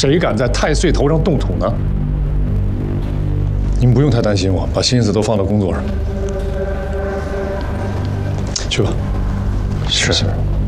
谁敢在太岁头上动土呢？你们不用太担心我，把心思都放到工作上。去吧。 是。